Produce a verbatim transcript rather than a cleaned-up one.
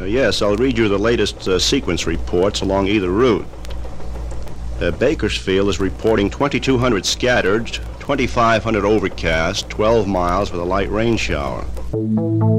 Yes, I'll read you the latest uh, sequence reports along either route. Uh, Bakersfield is reporting twenty-two hundred scattered, twenty-five hundred overcast, twelve miles with a light rain shower.